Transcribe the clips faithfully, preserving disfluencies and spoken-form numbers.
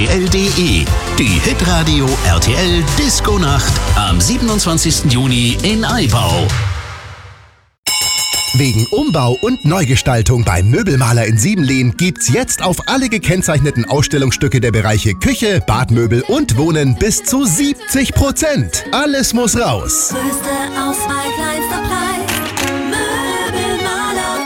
L punkt de. Die Hitradio R T L Disco-Nacht am siebenundzwanzigsten Juni in Aibau. Wegen Umbau und Neugestaltung beim Möbelmaler in Siebenlehn gibt's jetzt auf alle gekennzeichneten Ausstellungsstücke der Bereiche Küche, Badmöbel und Wohnen bis zu siebzig Prozent. Alles muss raus. Größte Auswahl, kleinster Preis. Möbelmaler.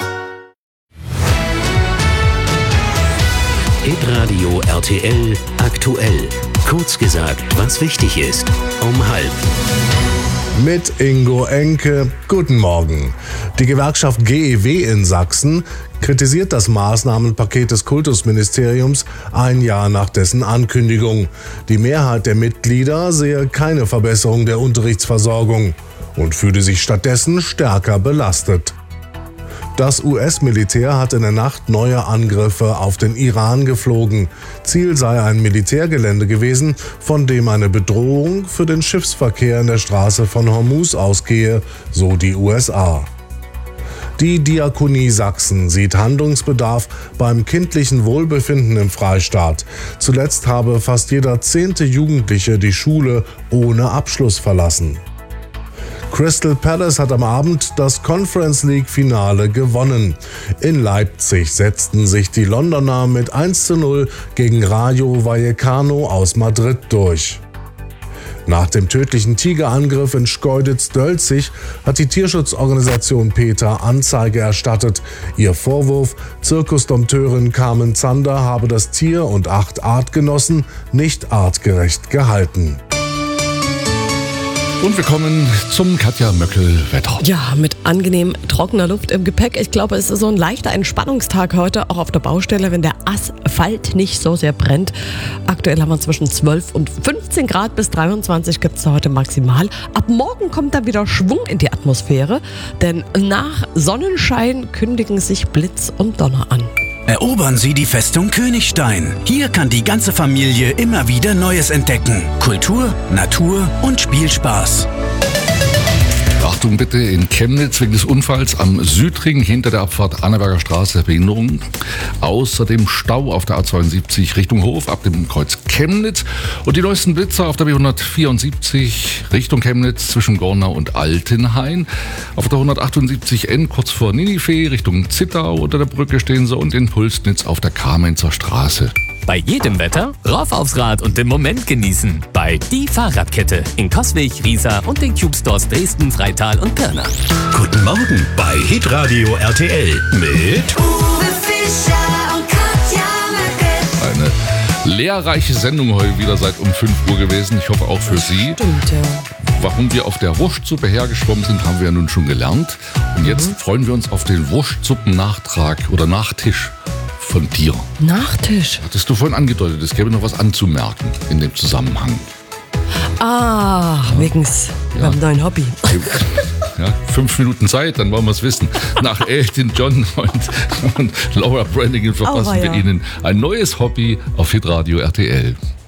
Hitradio R T L aktuell. Kurz gesagt, was wichtig ist. Um halb. Mit Ingo Enke. Guten Morgen. Die Gewerkschaft G E W in Sachsen kritisiert das Maßnahmenpaket des Kultusministeriums ein Jahr nach dessen Ankündigung. Die Mehrheit der Mitglieder sehe keine Verbesserung der Unterrichtsversorgung und fühle sich stattdessen stärker belastet. Das U S-Militär hat in der Nacht neue Angriffe auf den Iran geflogen. Ziel sei ein Militärgelände gewesen, von dem eine Bedrohung für den Schiffsverkehr in der Straße von Hormuz ausgehe, so die U S A. Die Diakonie Sachsen sieht Handlungsbedarf beim kindlichen Wohlbefinden im Freistaat. Zuletzt habe fast jeder zehnte Jugendliche die Schule ohne Abschluss verlassen. Crystal Palace hat am Abend das Conference League Finale gewonnen. In Leipzig setzten sich die Londoner mit eins zu null gegen Rayo Vallecano aus Madrid durch. Nach dem tödlichen Tigerangriff in Schkeuditz-Dölzig hat die Tierschutzorganisation PETA Anzeige erstattet. Ihr Vorwurf: Zirkusdompteurin Carmen Zander habe das Tier und acht Artgenossen nicht artgerecht gehalten. Und wir kommen zum Katja Möckel-Wetter. Ja, mit angenehm trockener Luft im Gepäck. Ich glaube, es ist so ein leichter Entspannungstag heute, auch auf der Baustelle, wenn der Asphalt nicht so sehr brennt. Aktuell haben wir zwischen zwölf und fünfzehn Grad, bis dreiundzwanzig gibt es heute maximal. Ab morgen kommt da wieder Schwung in die Atmosphäre, denn nach Sonnenschein kündigen sich Blitz und Donner an. Erobern Sie die Festung Königstein. Hier kann die ganze Familie immer wieder Neues entdecken. Kultur, Natur und Spielspaß. Achtung bitte, in Chemnitz wegen des Unfalls am Südring hinter der Abfahrt Annaberger Straße Behinderung. Außerdem Stau auf der A zweiundsiebzig Richtung Hof ab dem Kreuz Chemnitz. Und die neuesten Blitzer auf der B hundertvierundsiebzig Richtung Chemnitz zwischen Gornau und Altenhain. Auf der hundertachtundsiebzig N kurz vor Ninive Richtung Zittau unter der Brücke stehen sie und in Pulsnitz auf der Kamenzer Straße. Bei jedem Wetter rauf aufs Rad und den Moment genießen. Bei Die Fahrradkette in Coswig, Riesa und den Cube Stores Dresden, Freital und Pirna. Guten Morgen bei Hitradio R T L mit Uwe Fischer und Katja Möckel. Eine lehrreiche Sendung heute wieder seit um fünf Uhr gewesen. Ich hoffe auch für Sie. Stimmt, ja. Warum wir auf der Wurstsuppe hergeschwommen sind, haben wir ja nun schon gelernt. Und jetzt mhm. freuen wir uns auf den Wurstsuppen-Nachtrag oder Nachtisch von dir. Nachtisch? Hattest du vorhin angedeutet, es gäbe noch was anzumerken in dem Zusammenhang. Ah, ja. Wegens ja. beim neuen Hobby. Ja, fünf Minuten Zeit, dann wollen wir es wissen. Nach Elton John und, und Laura Branigan verpassen oh, ja. wir Ihnen ein neues Hobby auf Hitradio R T L.